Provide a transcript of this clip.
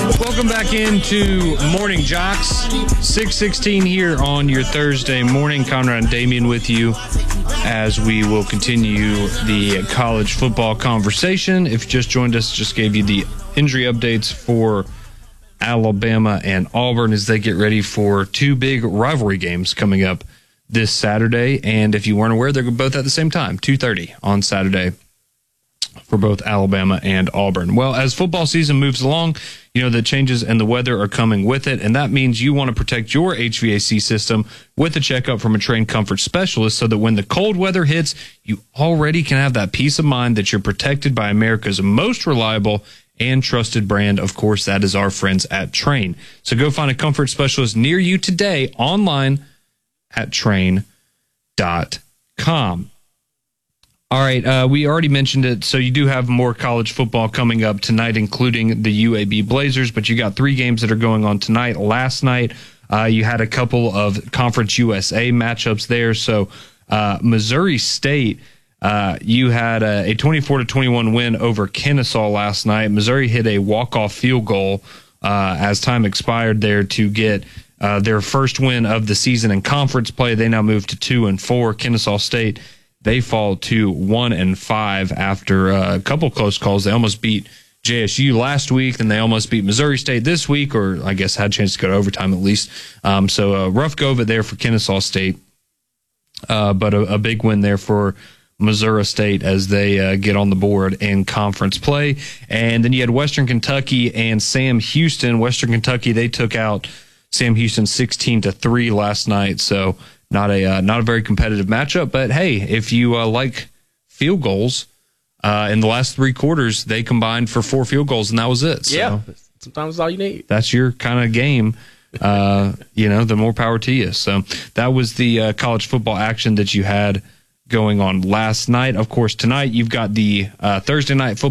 Welcome back into Morning Jocks. 6:16 here on your Thursday morning. Conrad and Damien with you as we will continue the college football conversation. If you just joined us, just gave you the injury updates for Alabama and Auburn as they get ready for two big rivalry games coming up this Saturday. And if you weren't aware, they're both at the same time, 2:30 on Saturday for both Alabama and Auburn. Well, as football season moves along, you know, the changes and the weather are coming with it, and that means you want to protect your HVAC system with a checkup from a trained comfort specialist so that when the cold weather hits, you already can have that peace of mind that you're protected by America's most reliable and trusted brand. Of course, that is our friends at Trane. So go find a comfort specialist near you today online at Trane.com. All right, we already mentioned it, so you do have more college football coming up tonight, including the UAB Blazers, but you got three games that are going on tonight. Last night, you had a couple of Conference USA matchups there. So Missouri State, you had a 24-21 win over Kennesaw last night. Missouri hit a walk-off field goal as time expired there to get their first win of the season in conference play. They now move to 2-4. Kennesaw State, they fall to 1-5 after a couple close calls. They almost beat JSU last week, then they almost beat Missouri State this week, or I guess had a chance to go to overtime at least. So a rough go of it there for Kennesaw State, but a big win there for Missouri State as they get on the board in conference play. And then you had Western Kentucky and Sam Houston. Western Kentucky, they took out Sam Houston 16-3 last night, so not a very competitive matchup, but hey, if you like field goals, in the last three quarters, they combined for 4 field goals, and that was it. So yeah, sometimes that's all you need. That's your kind of game. The more power to you. So that was the college football action that you had going on last night. Of course, tonight you've got the Thursday night football